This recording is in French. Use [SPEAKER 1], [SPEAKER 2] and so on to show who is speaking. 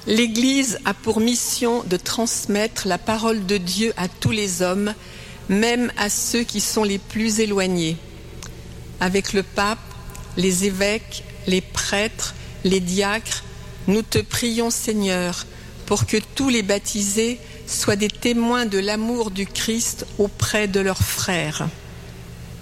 [SPEAKER 1] L'Église a pour mission de transmettre la parole de Dieu à tous les hommes, même à ceux qui sont les plus éloignés. Avec le pape, les évêques, les prêtres, les diacres, nous te prions, Seigneur, pour que tous les baptisés soient des témoins de l'amour du Christ auprès de leurs frères.